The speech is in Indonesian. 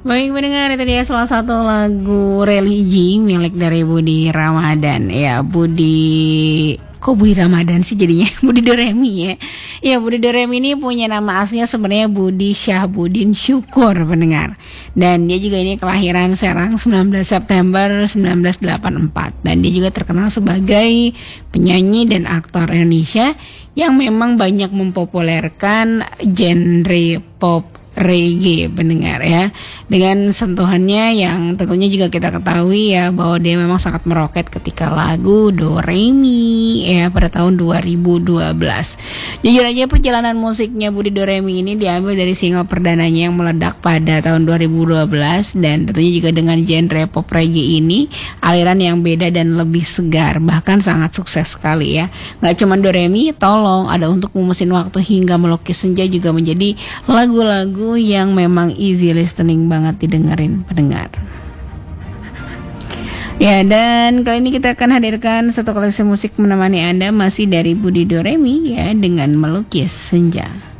Baik pendengar, itu dia salah satu lagu religi milik dari Budi Ramadan. Ya, Kok Budi Ramadan sih jadinya? Budi Doremi ya. Ya, Budi Doremi ini punya nama aslinya sebenarnya Budi Syahbudin Syukur pendengar. Dan dia juga ini kelahiran Serang 19 September 1984. Dan dia juga terkenal sebagai penyanyi dan aktor Indonesia yang memang banyak mempopulerkan genre pop reggae pendengar ya, dengan sentuhannya yang tentunya juga kita ketahui ya bahwa dia memang sangat meroket ketika lagu Do Re Mi ya pada tahun 2012. Jujur aja perjalanan musiknya Budi Do Re Mi ini diambil dari single perdananya yang meledak pada tahun 2012, dan tentunya juga dengan genre pop reggae ini aliran yang beda dan lebih segar, bahkan sangat sukses sekali ya. Gak cuma Do Re Mi, Tolong, Ada Untuk Memesin Waktu, hingga Melukis Senja juga menjadi lagu-lagu yang memang easy listening banget didengerin pendengar. Ya, dan kali ini kita akan hadirkan satu koleksi musik menemani Anda masih dari Budi Do Re Mi ya dengan Melukis Senja.